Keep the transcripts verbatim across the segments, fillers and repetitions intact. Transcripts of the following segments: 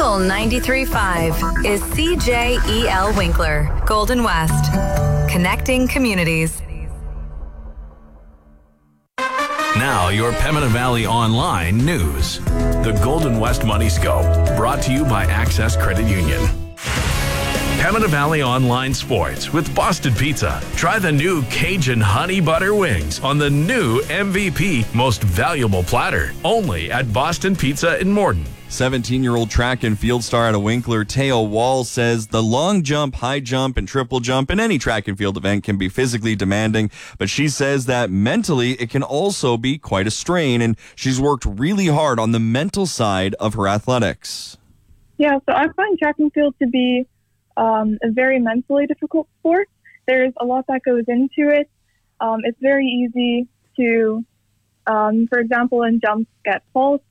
Eagle ninety-three point five is C J E L Winkler, Golden West. Connecting communities. Now, your Pembina Valley Online news. The Golden West Money Scope, brought to you by Access Credit Union. Pembina Valley Online Sports with Boston Pizza. Try the new Cajun Honey Butter Wings on the new M V P Most Valuable Platter. Only at Boston Pizza in Morden. seventeen-year-old track and field star out of Winkler, Teo Wall, says the long jump, high jump, and triple jump in any track and field event can be physically demanding, but she says that mentally it can also be quite a strain, and she's worked really hard on the mental side of her athletics. Yeah, so I find track and field to be um, a very mentally difficult sport. There's a lot that goes into it. Um, it's very easy to, um, for example, in jumps, get false,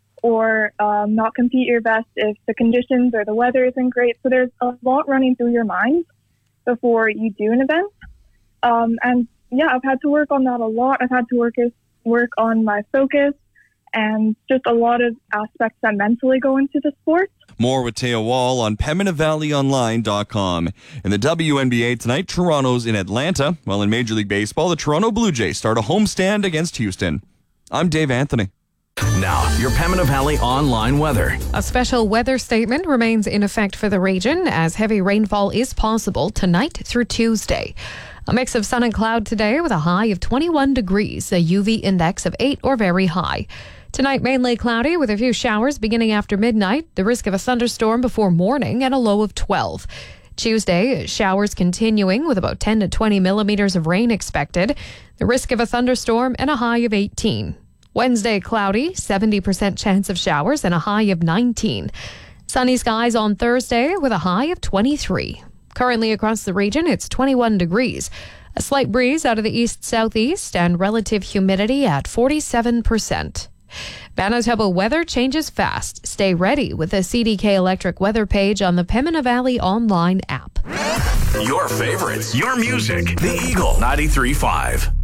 or um, not compete your best if the conditions or the weather isn't great. So there's a lot running through your mind before you do an event. Um, and yeah, I've had to work on that a lot. I've had to work, work on my focus and just a lot of aspects that mentally go into the sport. More with Teo Wall on Pembina Valley Online dot com. In the W N B A tonight, Toronto's in Atlanta, while in Major League Baseball, the Toronto Blue Jays start a homestand against Houston. I'm Dave Anthony. Now, your Pembina Valley Online weather. A special weather statement remains in effect for the region as heavy rainfall is possible tonight through Tuesday. A mix of sun and cloud today with a high of twenty-one degrees, a U V index of eight or very high. Tonight, mainly cloudy with a few showers beginning after midnight, the risk of a thunderstorm before morning, and a low of twelve. Tuesday, showers continuing with about ten to twenty millimeters of rain expected, the risk of a thunderstorm, and a high of eighteen. Wednesday, cloudy, seventy percent chance of showers, and a high of nineteen. Sunny skies on Thursday with a high of twenty-three. Currently across the region, it's twenty-one degrees. A slight breeze out of the east-southeast and relative humidity at forty-seven percent. Manitoba weather changes fast. Stay ready with the C D K Electric weather page on the Pembina Valley Online app. Your favorites, your music. The Eagle ninety-three point five.